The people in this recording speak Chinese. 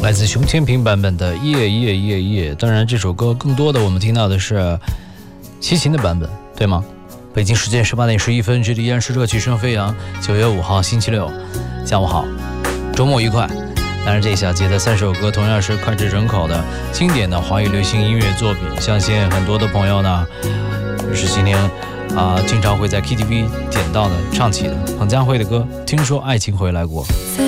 来自熊天平版本的夜夜夜夜。当然这首歌更多的我们听到的是齐秦的版本，对吗？北京时间18点11分，这里依然是热气声飞扬。9月5号星期六，下午好，周末愉快。当然这一小节的3首歌同样是脍炙人口的经典的华语流行音乐作品，相信很多的朋友呢是今天经常会在 KTV 点到的唱起的彭佳慧的歌《听说爱情回来过》。